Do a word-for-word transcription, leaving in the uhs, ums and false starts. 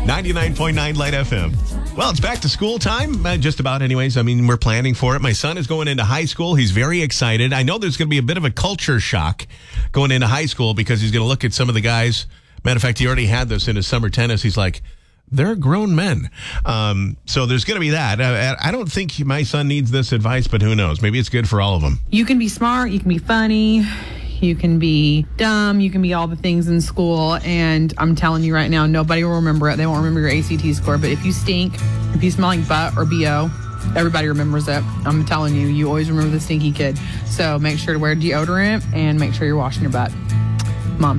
ninety-nine point nine Light F M. Well, it's back to school time, uh, just about anyways. I mean, we're planning for it. My son is going into high school. He's very excited. I know there's going to be a bit of a culture shock going into high school because he's going to look at some of the guys. Matter of fact, he already had this in his summer tennis. He's like, they're grown men. Um, so there's going to be that. I, I don't think my son needs this advice, but who knows? Maybe it's good for all of them. You can be smart. You can be funny. You can be dumb. You can be all the things in school. And I'm telling you right now, nobody will remember it. They won't remember your A C T score. But if you stink, if you smell like butt or B O, everybody remembers it. I'm telling you, you always remember the stinky kid. So make sure to wear deodorant and make sure you're washing your butt.